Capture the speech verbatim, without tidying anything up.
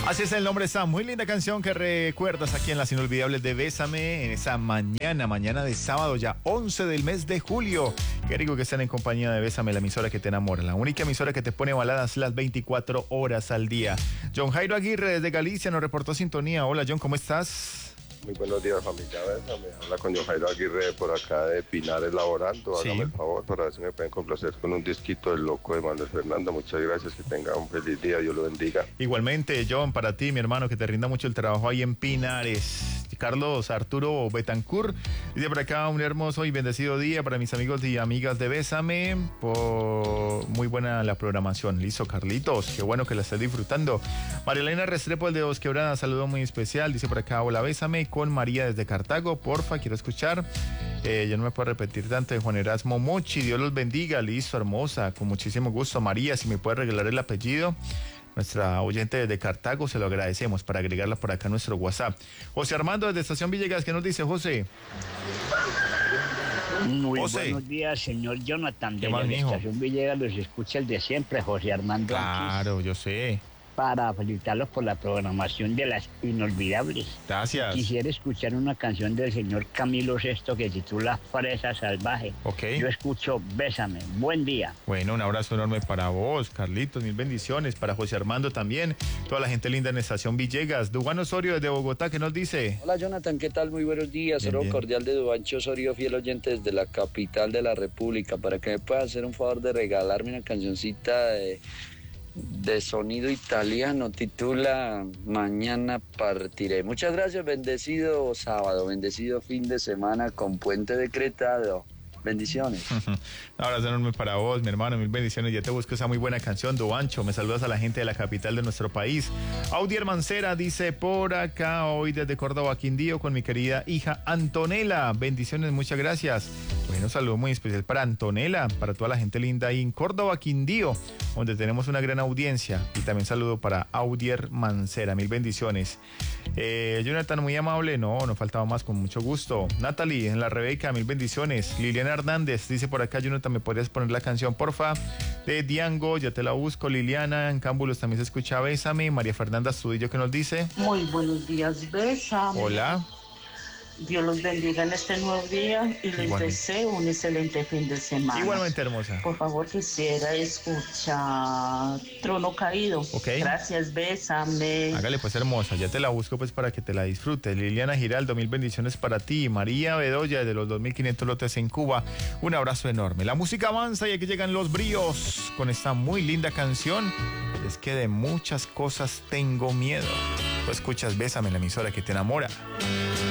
Así es el nombre, esa muy linda canción que recuerdas aquí en Las Inolvidables de Bésame, en esa mañana, mañana de sábado, ya once del mes de julio. Qué rico que estén en compañía de Bésame, la emisora que te enamora, la única emisora que te pone baladas las veinticuatro horas al día. John Jairo Aguirre desde Galicia nos reportó sintonía. Hola John, ¿cómo estás? Muy buenos días, familia Bésame. Habla con John Jairo Aguirre por acá de Pinares Laborando. Sí. Hágame el favor para ver si me pueden complacer con un disquito del loco de Manuel Fernando. Muchas gracias, que tenga un feliz día, Dios lo bendiga. Igualmente, John, para ti, mi hermano, que te rinda mucho el trabajo ahí en Pinares. Carlos Arturo Betancourt dice por acá: un hermoso y bendecido día para mis amigos y amigas de Bésame. Por muy buena la programación. Listo, Carlitos, qué bueno que la estés disfrutando. María Elena Restrepo, el de Dos Quebradas, saludo muy especial. Dice por acá: hola, Bésame con María desde Cartago, porfa, quiero escuchar. Eh, yo no me puedo repetir tanto, de Juan Erasmo Mochi. Dios los bendiga. Listo, hermosa, con muchísimo gusto. María, si me puede regalar el apellido, nuestra oyente desde Cartago, se lo agradecemos, para agregarla por acá a nuestro WhatsApp. José Armando desde Estación Villegas, ¿qué nos dice, José? Muy José. buenos días, señor Jonathan. De la más, mijo? Estación Villegas los escucha el de siempre, José Armando. Claro, Anquis, yo sé. para felicitarlos por la programación de Las Inolvidables. Gracias. Quisiera escuchar una canción del señor Camilo Sesto que titula Fresa Salvaje. Ok. Yo escucho Bésame. Buen día. Bueno, un abrazo enorme para vos, Carlitos, mil bendiciones, para José Armando también, toda la gente linda en Estación Villegas. Duván Osorio desde Bogotá, ¿qué nos dice? Hola Jonathan, ¿qué tal? Muy buenos días. Bien, Saludo bien. cordial de Duancho Osorio, fiel oyente desde la capital de la República. Para que me pueda hacer un favor de regalarme una cancioncita de, de sonido italiano, titula Mañana partiré. Muchas gracias, bendecido sábado, bendecido fin de semana con puente decretado. Bendiciones. Un abrazo enorme para vos, mi hermano, mil bendiciones. Ya te busco esa muy buena canción, Duancho. Me saludas a la gente de la capital de nuestro país. Audier Mancera dice por acá, hoy desde Córdoba, Quindío, con mi querida hija Antonella. Bendiciones, muchas gracias. Bueno, saludo muy especial para Antonella, para toda la gente linda ahí en Córdoba, Quindío, donde tenemos una gran audiencia. Y también saludo para Audier Mancera, mil bendiciones. Eh, Jonathan, muy amable. No, no faltaba más, con mucho gusto. Natalie, en la Rebeca, mil bendiciones. Liliana Hernández dice por acá: Jonathan, ¿me podrías poner la canción, porfa? De Diango, ya te la busco. Liliana, en Cámbulos también se escucha Bésame. María Fernanda Astudillo, ¿qué nos dice? Muy buenos días, Bésame. Hola. Dios los bendiga en este nuevo día y les Igualmente. deseo un excelente fin de semana. Igualmente, hermosa. Por favor, quisiera escuchar Trono Caído. Ok. Gracias, Bésame. Hágale pues, hermosa, ya te la busco pues para que te la disfrutes. Liliana Giraldo, mil bendiciones para ti. María Bedoya de los dos mil quinientos lotes en Cuba, un abrazo enorme. La música avanza y aquí llegan los bríos con esta muy linda canción. Es que de muchas cosas tengo miedo. Tú escuchas Bésame, la emisora que te enamora.